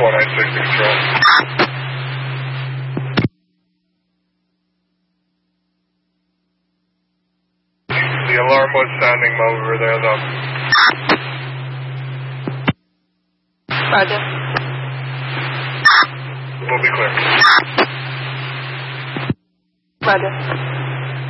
496 control. The alarm was sounding over there, though. Roger. We'll be clear. Roger.